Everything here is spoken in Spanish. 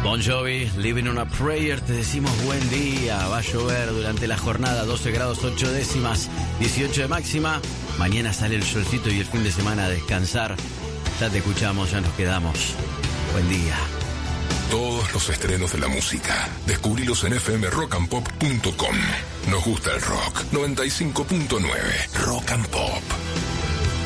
Bon Jovi, Living on a Prayer, te decimos buen día. Va a llover durante la jornada, 12 grados 8 décimas, 18 de máxima. Mañana sale el solcito y el fin de semana a descansar. Ya te escuchamos, ya nos quedamos. Buen día. Todos los estrenos de la música, descubrilos en fmrockandpop.com. Nos gusta el rock. 95.9 Rock and Pop.